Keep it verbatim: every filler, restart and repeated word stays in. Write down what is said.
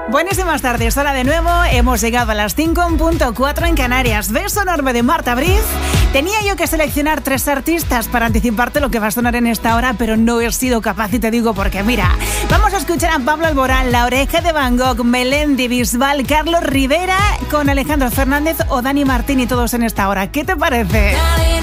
Buenísimas tardes, hola de nuevo. Hemos llegado a las cinco en punto cuatro en Canarias. Beso enorme de Marta Briz. Tenía yo que seleccionar tres artistas para anticiparte lo que va a sonar en esta hora, pero no he sido capaz y te digo porque mira, vamos a escuchar a Pablo Alborán, La Oreja de Van Gogh, Melendi, Bisbal, Carlos Rivera con Alejandro Fernández o Dani Martín y todos en esta hora. ¿Qué te parece?